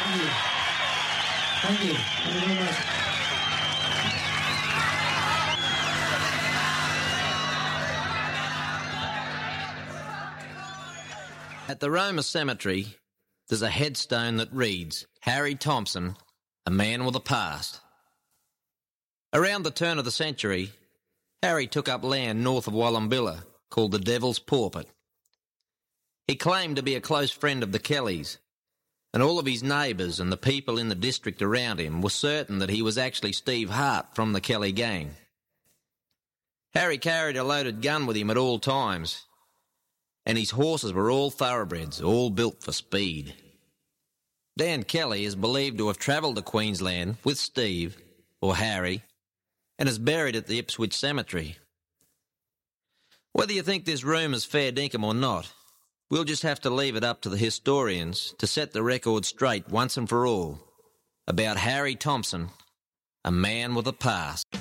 Thank you. Thank you very much. At the Roma Cemetery, there's a headstone that reads, Harry Thompson, a man with a past. Around the turn of the century, Harry took up land north of Wallumbilla called the Devil's Pulpit. He claimed to be a close friend of the Kellys, and all of his neighbours and the people in the district around him were certain that he was actually Steve Hart from the Kelly gang. Harry carried a loaded gun with him at all times, and his horses were all thoroughbreds, all built for speed. Dan Kelly is believed to have travelled to Queensland with Steve, or Harry, and is buried at the Ipswich Cemetery. Whether you think this rumour's fair dinkum or not, we'll just have to leave it up to the historians to set the record straight once and for all about Harry Thompson, a man with a past.